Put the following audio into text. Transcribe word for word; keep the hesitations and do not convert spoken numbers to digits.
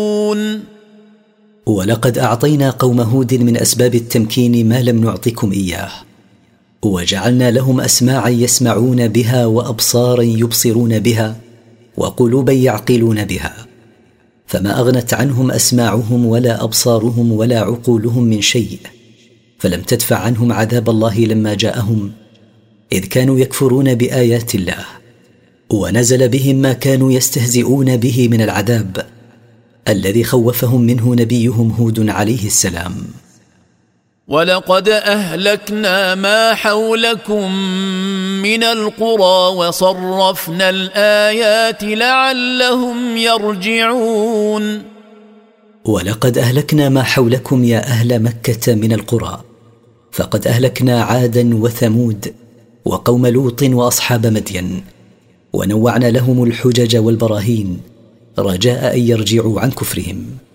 ولقد أعطينا قوم هود من أسباب التمكين ما لم نعطكم إياه، وجعلنا لهم أسماعا يسمعون بها وأبصارا يبصرون بها وقلوبا يعقلون بها، فما أغنت عنهم أسماعهم ولا أبصارهم ولا عقولهم من شيء، فلم تدفع عنهم عذاب الله لما جاءهم، إذ كانوا يكفرون بآيات الله، ونزل بهم ما كانوا يستهزئون به من العذاب الذي خوفهم منه نبيهم هود عليه السلام. ولقد أهلكنا ما حولكم من القرى وصرفنا الآيات لعلهم يرجعون. ولقد أهلكنا ما حولكم يا أهل مكة من القرى، فقد أهلكنا عادا وثمود وقوم لوط وأصحاب مدين، ونوعنا لهم الحجج والبراهين رجاء أن يرجعوا عن كفرهم.